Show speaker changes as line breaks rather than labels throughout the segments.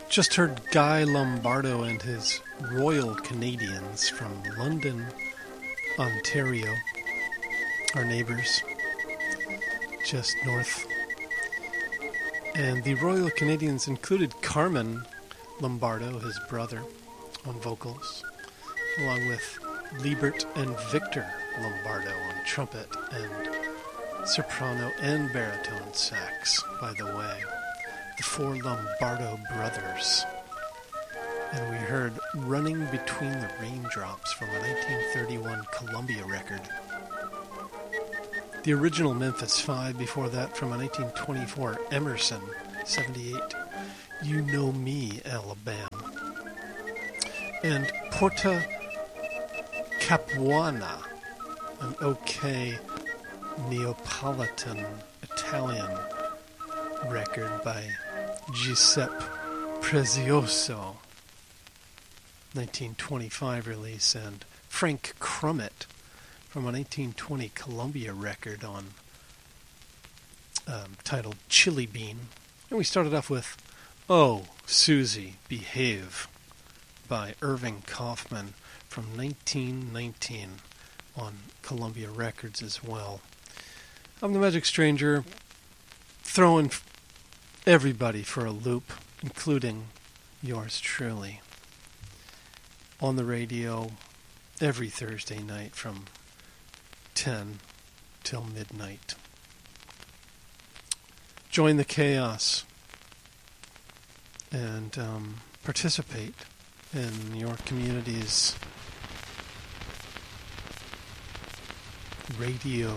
Just heard Guy Lombardo and his Royal Canadians from London, Ontario, our neighbors just north. And the Royal Canadians included Carmen Lombardo, his brother, on vocals, along with Liebert and Victor Lombardo on trumpet and soprano and baritone sax, by the way. The four Lombardo brothers. And we heard Running Between the Raindrops from a 1931 Columbia record. The original Memphis Five before that from a 1924 Emerson 78, You Know Me, Alabama. And Porta Capuana, an OK Neapolitan Italian record by Giuseppe Prezioso, 1925 release, and Frank Crummett from a 1920 Columbia record on titled Chili Bean. And we started off with Oh, Susie, Behave by Irving Kaufman from 1919 on Columbia Records as well. I'm the Magic Stranger, throwing everybody for a loop, including yours truly, on the radio every Thursday night from 10 till midnight. Join the chaos and participate in your community's radio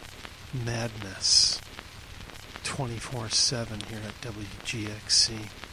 madness 24/7 here at WGXC.